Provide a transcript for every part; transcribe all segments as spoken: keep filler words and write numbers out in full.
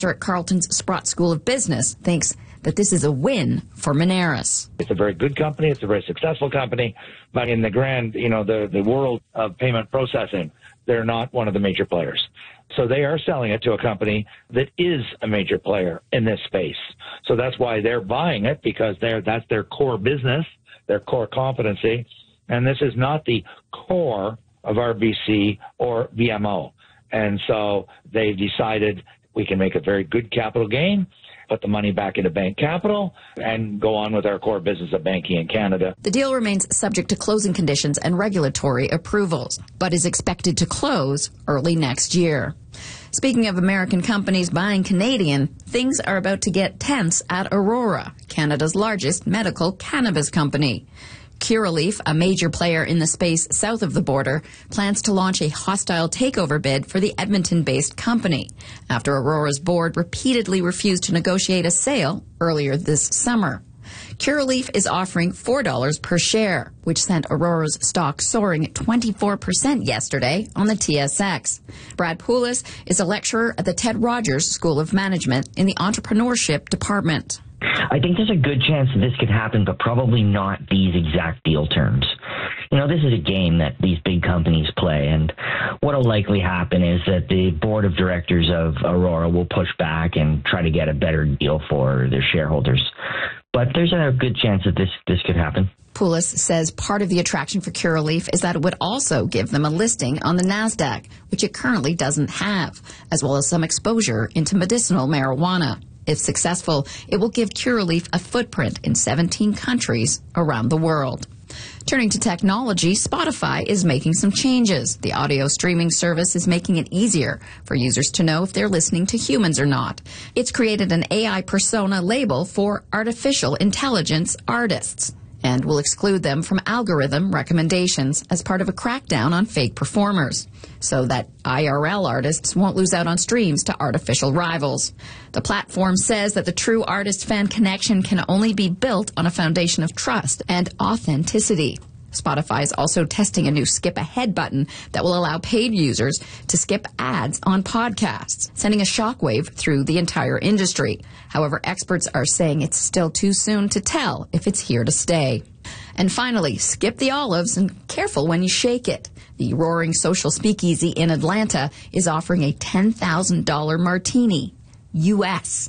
at Carleton's Sprott School of Business thinks that this is a win for Moneris. It's a very good company. It's a very successful company. But in the grand, you know, the, the world of payment processing, they're not one of the major players. So they are selling it to a company that is a major player in this space. So that's why they're buying it, because they're, that's their core business, their core competency. And this is not the core of R B C or B M O. And so they've decided we can make a very good capital gain, put the money back into bank capital, and go on with our core business of banking in Canada. The deal remains subject to closing conditions and regulatory approvals, but is expected to close early next year. Speaking of American companies buying Canadian, things are about to get tense at Aurora, Canada's largest medical cannabis company. Curaleaf, a major player in the space south of the border, plans to launch a hostile takeover bid for the Edmonton-based company after Aurora's board repeatedly refused to negotiate a sale earlier this summer. Curaleaf is offering four dollars per share, which sent Aurora's stock soaring twenty-four percent yesterday on the T S X. Brad Poulos is a lecturer at the Ted Rogers School of Management in the Entrepreneurship Department. I think there's a good chance that this could happen, but probably not these exact deal terms. You know, this is a game that these big companies play, and what will likely happen is that the board of directors of Aurora will push back and try to get a better deal for their shareholders. But there's a good chance that this, this could happen. Poulos says part of the attraction for Curaleaf is that it would also give them a listing on the NASDAQ, which it currently doesn't have, as well as some exposure into medicinal marijuana. If successful, it will give Curaleaf a footprint in seventeen countries around the world. Turning to technology, Spotify is making some changes. The audio streaming service is making it easier for users to know if they're listening to humans or not. It's created an A I persona label for artificial intelligence artists and will exclude them from algorithm recommendations as part of a crackdown on fake performers, so that I R L artists won't lose out on streams to artificial rivals. The platform says that the true artist-fan connection can only be built on a foundation of trust and authenticity. Spotify is also testing a new skip ahead button that will allow paid users to skip ads on podcasts, sending a shockwave through the entire industry. However, experts are saying it's still too soon to tell if it's here to stay. And finally, skip the olives and careful when you shake it. The Roaring Social Speakeasy in Atlanta is offering a ten thousand dollars martini, U S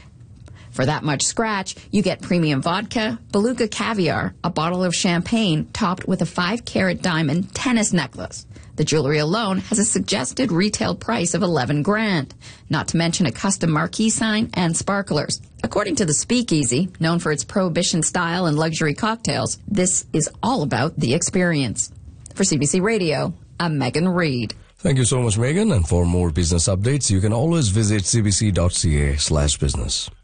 For that much scratch, you get premium vodka, beluga caviar, a bottle of champagne topped with a five-carat diamond tennis necklace. The jewelry alone has a suggested retail price of eleven grand, not to mention a custom marquee sign and sparklers. According to the Speakeasy, known for its prohibition style and luxury cocktails, this is all about the experience. For C B C Radio, I'm Megan Reid. Thank you so much, Megan. And for more business updates, you can always visit cbc.ca slash business.